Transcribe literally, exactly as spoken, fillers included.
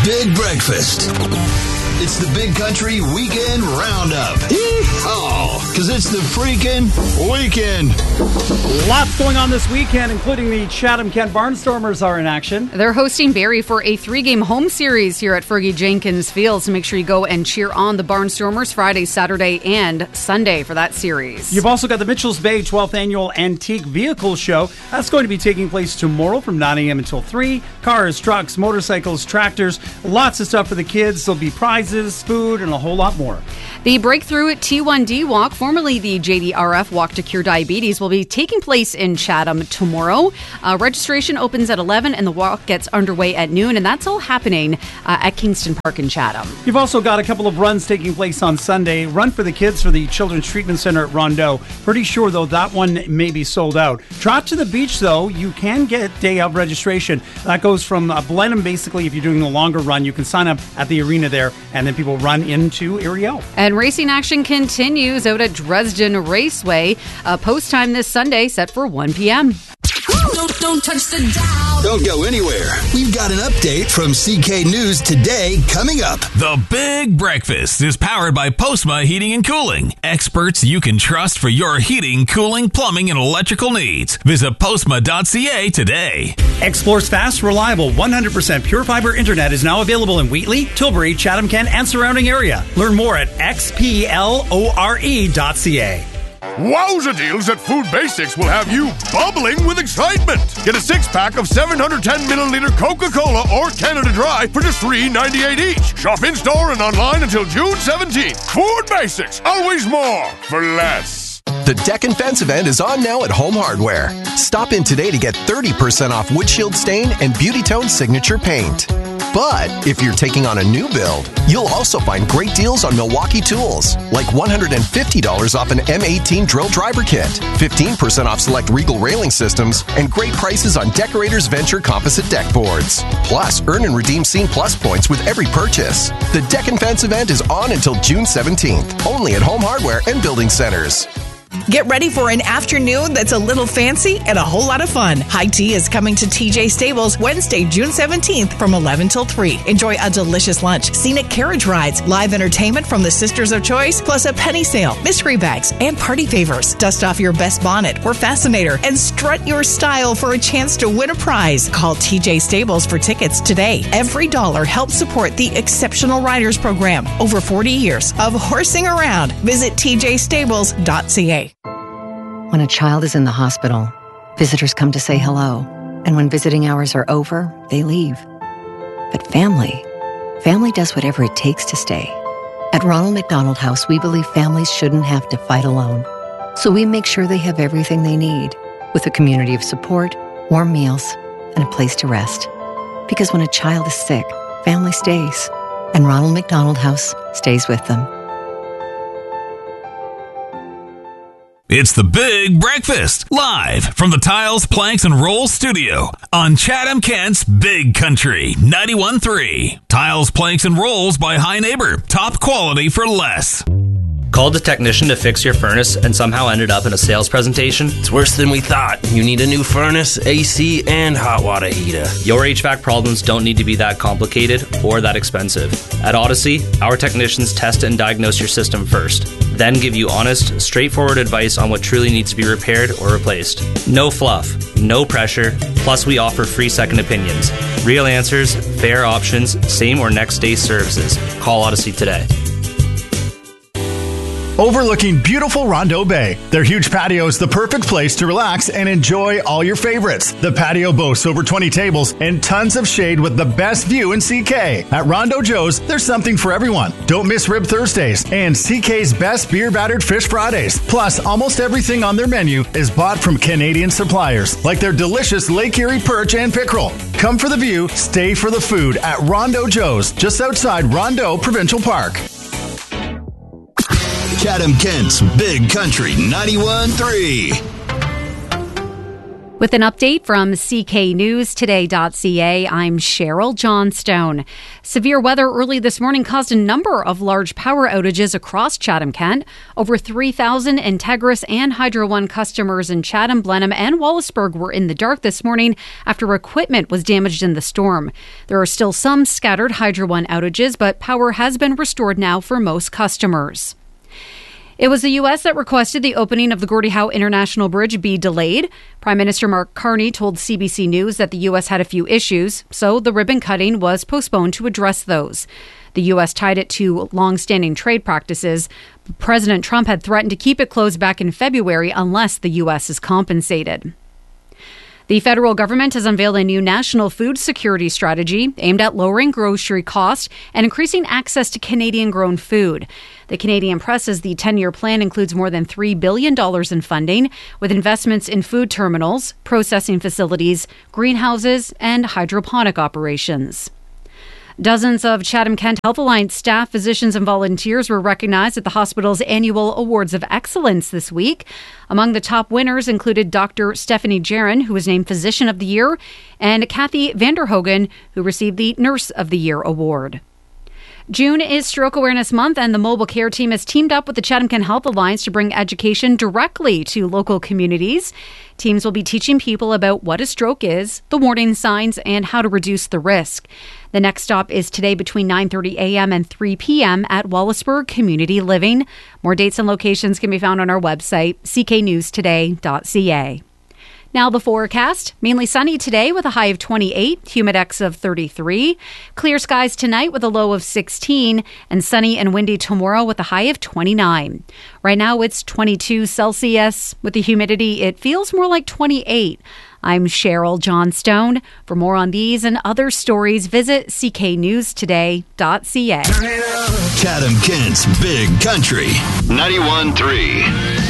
Big Breakfast. It's the Big Country Weekend Roundup. Yeehaw! Because it's the freaking weekend. Lots going on this weekend, including the Chatham-Kent Barnstormers are in action. They're hosting Barrie for a three-game home series here at Fergie Jenkins Field, so make sure you go and cheer on the Barnstormers Friday, Saturday, and Sunday for that series. You've also got the Mitchells Bay twelfth Annual Antique Vehicle Show. That's going to be taking place tomorrow from nine a.m. until three. Cars, trucks, motorcycles, tractors, lots of stuff for the kids. There'll be prizes, food, and a whole lot more. The Breakthrough T one D Walk, formerly the J D R F Walk to Cure Diabetes, will be taking place in Chatham tomorrow. Uh, registration opens at eleven and the walk gets underway at noon, and that's all happening uh, at Kingston Park in Chatham. You've also got a couple of runs taking place on Sunday. Run for the Kids for the Children's Treatment Center at Rondeau. Pretty sure, though, that one may be sold out. Trot to the Beach, though, you can get day of registration. That goes from uh, Blenheim, basically. If you're doing a longer run, you can sign up at the arena there, and then people run into Ariel. And racing action continues out at Dresden Raceway. Uh, post time this Sunday set for one p.m. Don't, don't touch the dial. Don't go anywhere. We've got an update from C K News today coming up. The Big Breakfast is powered by Postma Heating and Cooling. Experts you can trust for your heating, cooling, plumbing, and electrical needs. Visit postma dot c a today. Xplore's fast, reliable, one hundred percent pure fiber internet is now available in Wheatley, Tilbury, Chatham-Kent, and surrounding area. Learn more at x p l o r e dot c a. Wowza deals at Food Basics will have you bubbling with excitement. Get a six-pack of seven hundred ten milliliter Coca-Cola or Canada Dry for just three ninety-eight each. Shop in-store and online until June seventeenth. Food Basics, always more for less. The Deck and Fence event is on now at Home Hardware. Stop in today to get thirty percent off Wood Shield Stain and Beauty Tone Signature Paint. But if you're taking on a new build, you'll also find great deals on Milwaukee tools, like one hundred fifty dollars off an M eighteen drill driver kit, fifteen percent off select Regal railing systems, and great prices on Decorators Venture composite deck boards. Plus, earn and redeem Scene Plus points with every purchase. The Deck and Fence event is on until June seventeenth, only at Home Hardware and Building Centers. Get ready for an afternoon that's a little fancy and a whole lot of fun. High Tea is coming to T J Stables Wednesday, June seventeenth from eleven till three. Enjoy a delicious lunch, scenic carriage rides, live entertainment from the Sisters of Choice, plus a penny sale, mystery bags, and party favors. Dust off your best bonnet or fascinator and strut your style for a chance to win a prize. Call T J Stables for tickets today. Every dollar helps support the Exceptional Riders Program. Over forty years of horsing around. Visit t j stables dot c a. When a child is in the hospital, visitors come to say hello. And when visiting hours are over, they leave. But family, family does whatever it takes to stay. At Ronald McDonald House, we believe families shouldn't have to fight alone. So we make sure they have everything they need, with a community of support, warm meals, and a place to rest. Because when a child is sick, family stays. And Ronald McDonald House stays with them. It's the Big Breakfast, live from the Tiles, Planks, and Rolls studio on Chatham-Kent's Big Country ninety-one point three. Tiles, Planks, and Rolls by High Neighbor. Top quality for less. Called a technician to fix your furnace and somehow ended up in a sales presentation? It's worse than we thought. You need a new furnace, A C, and hot water heater. Your H V A C problems don't need to be that complicated or that expensive. At Odyssey, our technicians test and diagnose your system first, then give you honest, straightforward advice on what truly needs to be repaired or replaced. No fluff, no pressure, plus we offer free second opinions. Real answers, fair options, same or next day services. Call Odyssey today. Overlooking beautiful Rondeau Bay, their huge patio is the perfect place to relax and enjoy all your favorites. The patio boasts over twenty tables and tons of shade with the best view in C K. At Rondeau Joe's, there's something for everyone. Don't miss Rib Thursdays and C K's best beer-battered fish Fridays. Plus, almost everything on their menu is bought from Canadian suppliers, like their delicious Lake Erie perch and pickerel. Come for the view, stay for the food at Rondeau Joe's, just outside Rondeau Provincial Park. Chatham-Kent's Big Country ninety-one point three. With an update from C K News Today dot C A, I'm Cheryl Johnstone. Severe weather early this morning caused a number of large power outages across Chatham-Kent. Over three thousand Integris and Hydro One customers in Chatham, Blenheim, and Wallaceburg were in the dark this morning after equipment was damaged in the storm. There are still some scattered Hydro One outages, but power has been restored now for most customers. It was the U S that requested the opening of the Gordie Howe International Bridge be delayed. Prime Minister Mark Carney told C B C News that the U S had a few issues, so the ribbon cutting was postponed to address those. The U S tied it to long-standing trade practices. President Trump had threatened to keep it closed back in February unless the U S is compensated. The federal government has unveiled a new national food security strategy aimed at lowering grocery costs and increasing access to Canadian-grown food. The Canadian Press says the ten-year plan includes more than three billion dollars in funding, with investments in food terminals, processing facilities, greenhouses, and hydroponic operations. Dozens of Chatham-Kent Health Alliance staff, physicians, and volunteers were recognized at the hospital's annual Awards of Excellence this week. Among the top winners included Doctor Stephanie Jaron, who was named Physician of the Year, and Kathy Vanderhogen, who received the Nurse of the Year award. June is Stroke Awareness Month, and the mobile care team has teamed up with the Chatham-Kent Health Alliance to bring education directly to local communities. Teams will be teaching people about what a stroke is, the warning signs, and how to reduce the risk. The next stop is today between nine thirty a.m. and three p.m. at Wallaceburg Community Living. More dates and locations can be found on our website, C K News Today dot C A. Now the forecast. Mainly sunny today with a high of twenty-eight, humidex of thirty-three. Clear skies tonight with a low of sixteen, and sunny and windy tomorrow with a high of twenty-nine. Right now it's twenty-two Celsius. With the humidity, it feels more like twenty-eight. I'm Cheryl Johnstone. For more on these and other stories, visit C K News Today dot C A. Chatham-Kent's Big Country ninety-one point three.